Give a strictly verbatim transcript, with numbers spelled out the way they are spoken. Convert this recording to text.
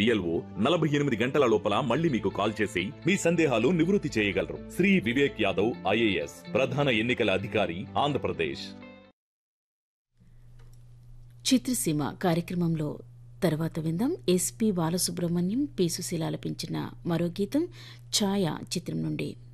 BLO నలభై ఎనిమిది గంటల లోపల మళ్ళీ మీకు కాల్ చేసి మీ సందేహాలు నివృత్తి చేయగలరు. శ్రీ వివేక్ యాదవ్ ఐఏఎస్, ప్రధాన ఎన్నికల అధికారి, ఆంధ్రప్రదేశ్. చిత్రసీమ కార్యక్రమంలో తర్వాత విందాం ఎస్పి బాలసుబ్రహ్మణ్యం, పి సుశీల ఆలపించిన మరో గీతం ఛాయ చిత్రం నుండి.